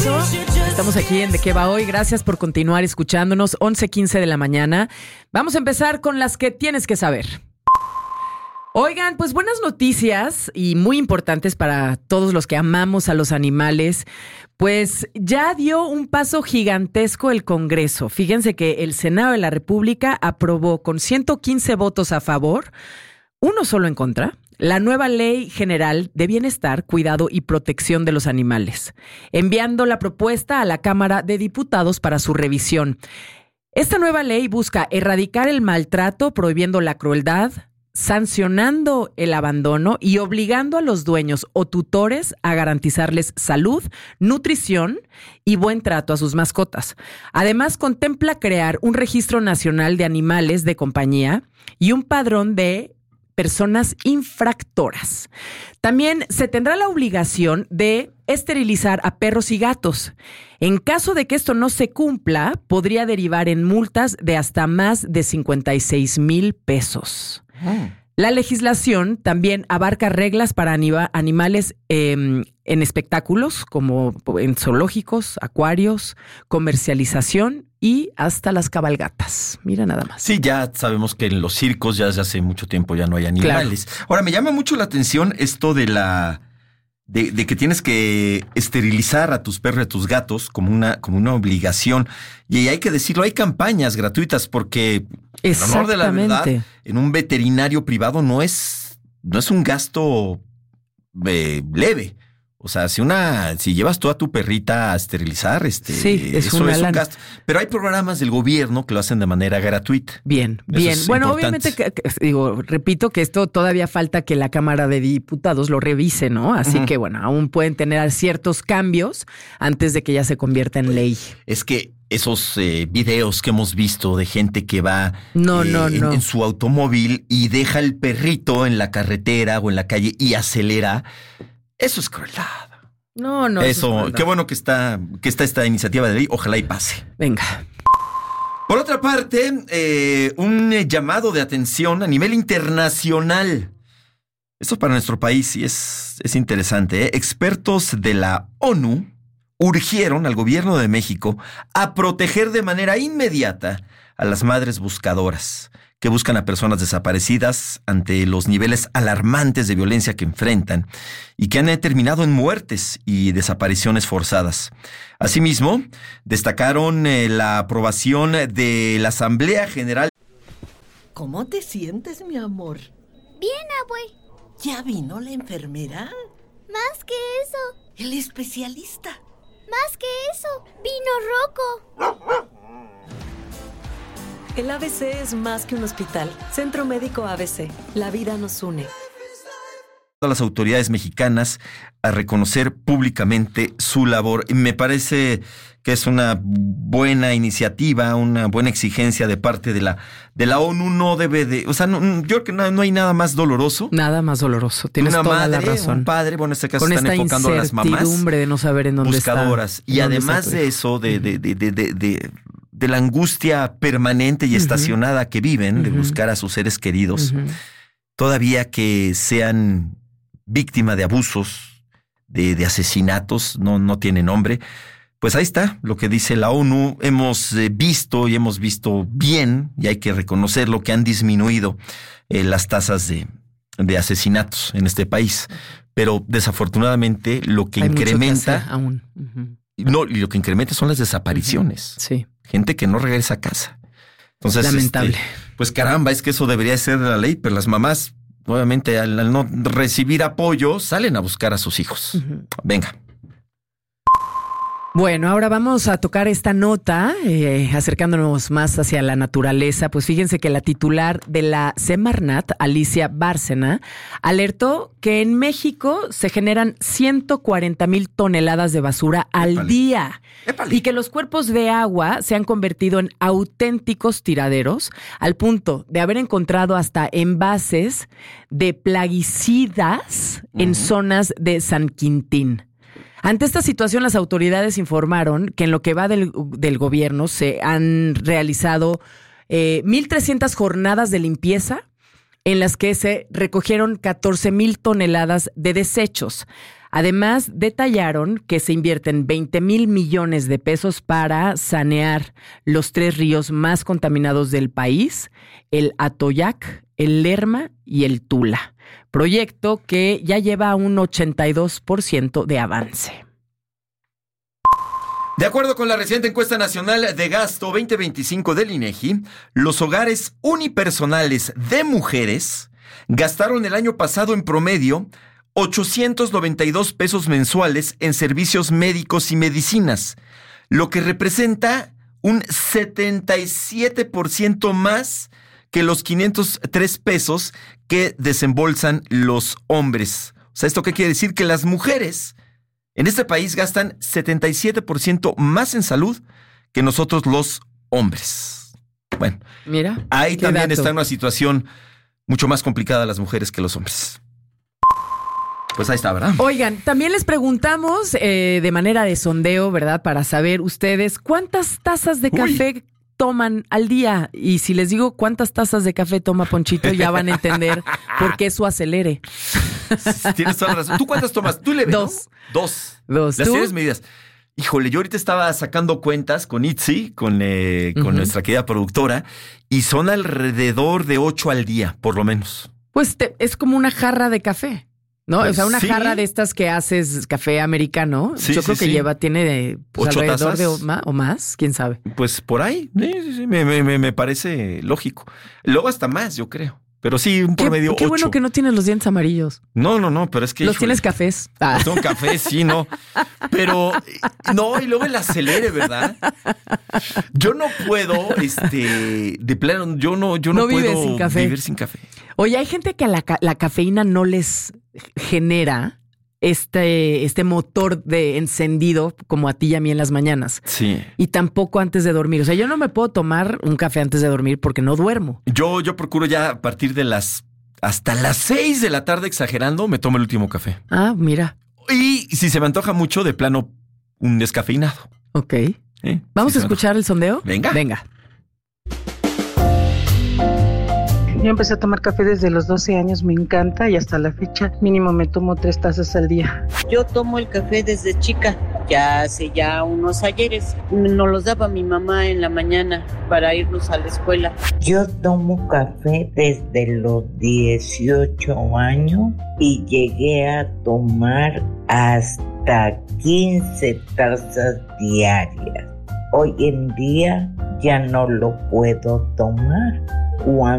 regreso. Estamos aquí en De Qué Va Hoy. Gracias por continuar escuchándonos. 11:15 de la mañana. Vamos a empezar con las que tienes que saber. Oigan, pues buenas noticias y muy importantes para todos los que amamos a los animales. Pues ya dio un paso gigantesco el Congreso. Fíjense que el Senado de la República aprobó con 115 votos a favor, uno solo en contra, la nueva Ley General de Bienestar, Cuidado y Protección de los Animales, enviando la propuesta a la Cámara de Diputados para su revisión. Esta nueva ley busca erradicar el maltrato, prohibiendo la crueldad, sancionando el abandono y obligando a los dueños o tutores a garantizarles salud, nutrición y buen trato a sus mascotas. Además, contempla crear un registro nacional de animales de compañía y un padrón de personas infractoras. También se tendrá la obligación de esterilizar a perros y gatos. En caso de que esto no se cumpla, podría derivar en multas de hasta más de 56,000 pesos. La legislación también abarca reglas para animales en espectáculos, como en zoológicos, acuarios, comercialización y hasta las cabalgatas. Mira nada más. Sí, ya sabemos que en los circos ya desde hace mucho tiempo ya no hay animales. Claro. Ahora, me llama mucho la atención esto de de que tienes que esterilizar a tus perros y a tus gatos como una obligación. Y hay que decirlo, hay campañas gratuitas porque, en honor de la verdad, en un veterinario privado no es un gasto leve. O sea, si llevas tú a tu perrita a esterilizar, sí, eso es un gasto. Pero hay programas del gobierno que lo hacen de manera gratuita. Bien. Bueno, obviamente, repito que esto todavía falta que la Cámara de Diputados lo revise, ¿no? Así que, bueno, aún pueden tener ciertos cambios antes de que ya se convierta en ley. Es que esos videos que hemos visto de gente que va en su automóvil y deja el perrito en la carretera o en la calle y acelera. Eso es crueldad. No. Eso, qué bueno que está esta iniciativa de ley. Ojalá y pase. Venga. Por otra parte, un llamado de atención a nivel internacional. Esto para nuestro país sí es interesante. Expertos de la ONU urgieron al gobierno de México a proteger de manera inmediata a las madres buscadoras que buscan a personas desaparecidas ante los niveles alarmantes de violencia que enfrentan y que han terminado en muertes y desapariciones forzadas. Asimismo, destacaron la aprobación de la Asamblea General. ¿Cómo te sientes, mi amor? Bien, abue. ¿Ya vino la enfermera? Más que eso. El especialista. Más que eso. Vino Rocco. El ABC es más que un hospital. Centro Médico ABC. La vida nos une. A las autoridades mexicanas a reconocer públicamente su labor. Y me parece que es una buena iniciativa, una buena exigencia de parte de la ONU. No debe de... O sea, yo creo que no hay nada más doloroso. Nada más doloroso. Tienes una toda madre, la razón. Un padre, bueno, en este caso con están enfocando a las mamás. Con esta incertidumbre de no saber en dónde buscadoras. está. Y además de eso, de la angustia permanente y estacionada que viven de buscar a sus seres queridos, todavía que sean víctima de abusos, de asesinatos, no tiene nombre. Pues ahí está lo que dice la ONU. Hemos visto bien, y hay que reconocerlo, que han disminuido las tasas de asesinatos en este país. Pero desafortunadamente lo que incrementa aún. No, y lo que incrementa son las desapariciones. Sí. Gente que no regresa a casa. Entonces, lamentable. Pues caramba, es que eso debería ser la ley, pero las mamás, obviamente, al no recibir apoyo, salen a buscar a sus hijos. Venga. Bueno, ahora vamos a tocar esta nota, acercándonos más hacia la naturaleza. Pues fíjense que la titular de la Semarnat, Alicia Bárcena, alertó que en México se generan 140,000 toneladas de basura al día. ¡Épale! Y que los cuerpos de agua se han convertido en auténticos tiraderos, al punto de haber encontrado hasta envases de plaguicidas en zonas de San Quintín. Ante esta situación, las autoridades informaron que en lo que va del gobierno se han realizado 1,300 jornadas de limpieza en las que se recogieron 14,000 toneladas de desechos. Además, detallaron que se invierten 20,000 millones de pesos para sanear los 3 ríos más contaminados del país, el Atoyac, el Lerma y el Tula. Proyecto que ya lleva un 82% de avance. De acuerdo con la reciente encuesta nacional de gasto 2025 del INEGI, los hogares unipersonales de mujeres gastaron el año pasado en promedio 892 pesos mensuales en servicios médicos y medicinas, lo que representa un 77% más que los 503 pesos que desembolsan los hombres. O sea, ¿esto qué quiere decir? Que las mujeres en este país gastan 77% más en salud que nosotros los hombres. Bueno, mira, ahí también dato. está en una situación mucho más complicada las mujeres que los hombres. Pues ahí está, ¿verdad? Oigan, también les preguntamos de manera de sondeo, ¿verdad? Para saber ustedes cuántas tazas de café toman al día. Y si les digo cuántas tazas de café toma Ponchito, ya van a entender por qué su acelere. Tienes toda la razón. ¿Tú cuántas tomas? ¿Tú le ves? Dos. ¿No? Dos. Las ¿Tú? tienes medidas. Híjole, yo ahorita estaba sacando cuentas con Itzi, con nuestra querida productora, y son alrededor de 8 al día, por lo menos. Pues es como una jarra de café, ¿no? Pues o sea, una sí. jarra de estas que haces café americano. Sí, Yo creo sí, que sí. tiene 8 alrededor de tazas. o más, quién sabe. Pues por ahí, sí, me parece lógico. Luego hasta más, yo creo. Pero sí, un promedio 8. Qué bueno que no tienes los dientes amarillos. No, pero es que... Los híjole, tienes cafés. Ah. Los tengo café, sí, no. Pero, no, y luego el acelere, ¿verdad? Yo no puedo, de plano, yo no vives puedo sin café. vivir sin café. Oye, hay gente que a la cafeína no les genera este motor de encendido como a ti y a mí en las mañanas. Sí. Y tampoco antes de dormir. O sea, yo no me puedo tomar un café antes de dormir porque no duermo. Yo procuro ya a partir de hasta las 6 de la tarde, exagerando, me tomo el último café. Ah, mira. Y si se me antoja mucho, de plano, un descafeinado. Ok. Sí, ¿Vamos a se me escuchar el sondeo? Venga. Venga. Yo empecé a tomar café desde los 12 años, me encanta y hasta la fecha mínimo me tomo 3 tazas al día. Yo tomo el café desde chica, ya hace unos ayeres. Nos los daba mi mamá en la mañana para irnos a la escuela. Yo tomo café desde los 18 años y llegué a tomar hasta 15 tazas diarias. Hoy en día ya no lo puedo tomar. Cuando